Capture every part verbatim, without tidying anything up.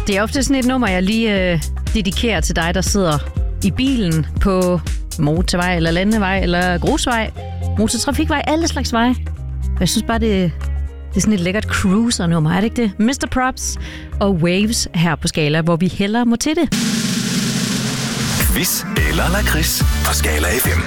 Det er ofte sådan et nummer, jeg lige øh, dedikerer til dig, der sidder i bilen på motorvej, eller landevej, eller grusvej, motortrafikvej, alle slags veje. Jeg synes bare, det, det er sådan et lækkert cruiser-nummer, er det ikke det? mister Props og Waves her på Skala, hvor vi hellere må til det. Quiz eller lakrids på Skala F M.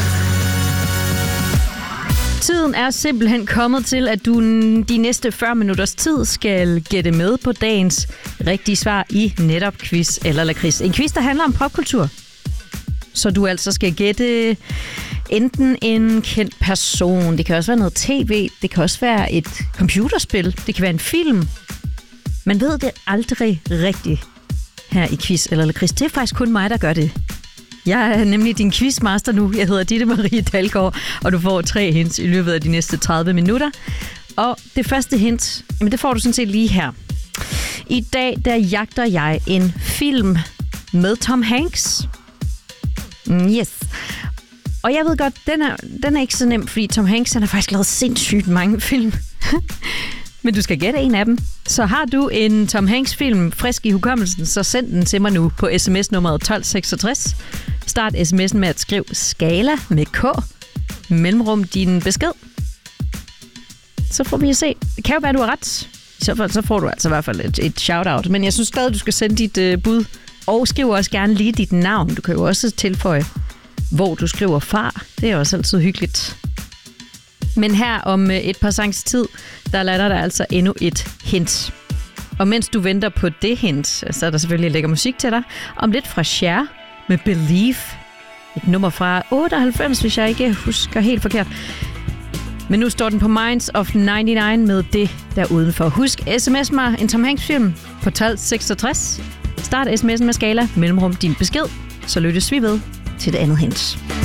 Tiden er simpelthen kommet til, at du de næste fyrre minutters tid skal gætte med på dagens rigtige svar i netop quiz eller lakrids. En quiz, der handler om popkultur. Så du altså skal gætte enten en kendt person, det kan også være noget tv, det kan også være et computerspil, det kan være en film. Man ved det aldrig rigtigt her i quiz eller lakrids. Det er faktisk kun mig, der gør det. Jeg er nemlig din quizmaster nu. Jeg hedder Ditte Marie Dalgaard, og du får tre hints i løbet af de næste tredive minutter. Og det første hint, jamen det får du sådan set lige her. I dag, der jagter jeg en film med Tom Hanks. Yes. Og jeg ved godt, den er, den er ikke så nem, fordi Tom Hanks han har faktisk lavet sindssygt mange film. Men du skal gætte en af dem. Så har du en Tom Hanks-film frisk i hukommelsen, så send den til mig nu på sms-nummeret tolv seksogtres. Start sms'en med at skrive Skala med K. Mellemrum din besked. Så får vi at se. Det kan jo være, du har ret. I så fald så får du altså i hvert fald et, et shout-out. Men jeg synes stadig, du skal sende dit øh, bud. Og skriv også gerne lige dit navn. Du kan jo også tilføje, hvor du skriver far. Det er også altid hyggeligt. Men her om et par sangs tid, der lander der altså endnu et hint. Og mens du venter på det hint, så er der selvfølgelig lækker musik til dig. Om lidt fra Cher med Believe. Et nummer fra otteoghalvfems, hvis jeg ikke husker helt forkert. Men nu står den på Minds of nioghalvfems med det der udenfor. Husk, sms mig en Tom Hanks film på tolv seksogtres. Start sms'en med Skala, mellemrum din besked. Så lyttes vi ved til det andet hint.